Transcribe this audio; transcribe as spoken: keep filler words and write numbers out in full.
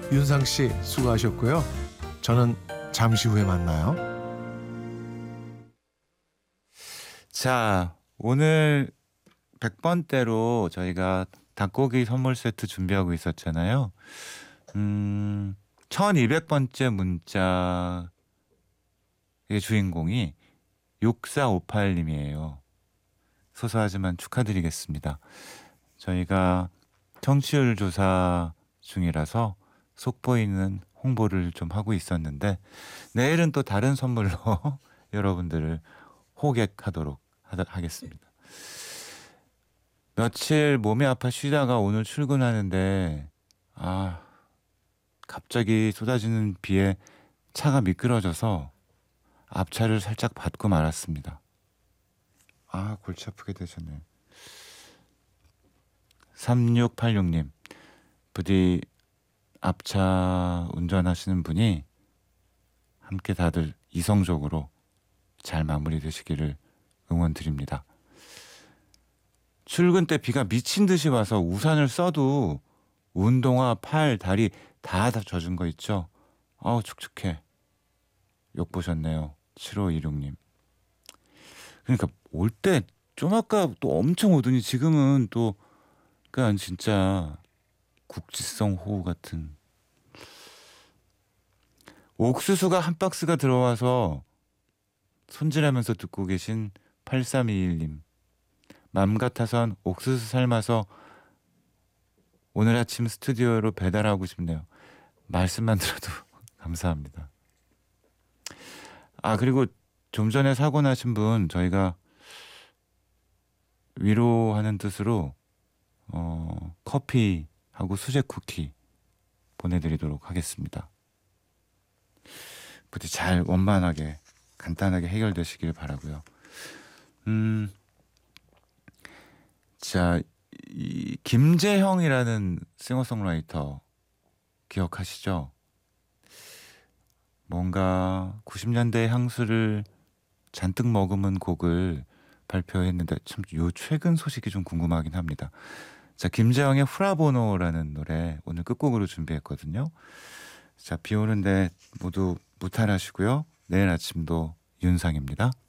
윤상 씨 수고하셨고요. 저는 잠시 후에 만나요. 자, 오늘 백 번대로 저희가 닭고기 선물 세트 준비하고 있었잖아요. 음, 천이백 번째 문자의 주인공이 육사오팔 님이에요. 소소하지만 축하드리겠습니다. 저희가 청취율 조사 중이라서 속보이는 홍보를 좀 하고 있었는데 내일은 또 다른 선물로 여러분들을 호객하도록 하겠습니다. 며칠 몸이 아파 쉬다가 오늘 출근하는데 아 갑자기 쏟아지는 비에 차가 미끄러져서 앞차를 살짝 밟고 말았습니다. 아 골치 아프게 되셨네요. 삼육팔육 님 부디 앞차 운전하시는 분이 함께 다들 이성적으로 잘 마무리되시기를 응원드립니다. 출근 때 비가 미친 듯이 와서 우산을 써도 운동화, 팔, 다리 다, 다 젖은 거 있죠? 아우 축축해. 욕 보셨네요. 칠오이육 님. 그러니까 올 때 좀 아까 또 엄청 오더니 지금은 또 그러니까 진짜 국지성 호우 같은. 옥수수가 한 박스가 들어와서 손질하면서 듣고 계신 팔삼이일 님. 맘 같아선 옥수수 삶아서 오늘 아침 스튜디오로 배달하고 싶네요. 말씀만 들어도 감사합니다. 아 그리고 좀 전에 사고 나신 분 저희가 위로하는 뜻으로 어, 커피하고 수제 쿠키 보내드리도록 하겠습니다. 부디 잘 원만하게 간단하게 해결되시길 바라고요. 음, 자, 이 김재형이라는 싱어송라이터 기억하시죠? 뭔가 구십 년대 향수를 잔뜩 머금은 곡을 발표했는데 참 요 최근 소식이 좀 궁금하긴 합니다. 자, 김재형의 후라보노라는 노래 오늘 끝곡으로 준비했거든요. 자, 비 오는데 모두 무탈하시고요. 내일 아침도 윤상입니다.